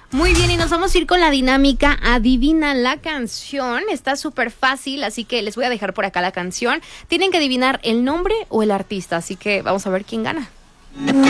Muy bien, y nos vamos a ir con la dinámica Adivina la canción. Está súper fácil, así que les voy a dejar por acá la canción. Tienen que adivinar el nombre o el artista, así que vamos a ver quién gana.